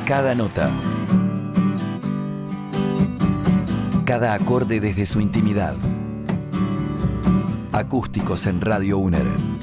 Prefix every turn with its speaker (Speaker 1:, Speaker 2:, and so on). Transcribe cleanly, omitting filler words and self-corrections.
Speaker 1: cada nota. Cada acorde desde su intimidad. Acústicos en Radio UNER.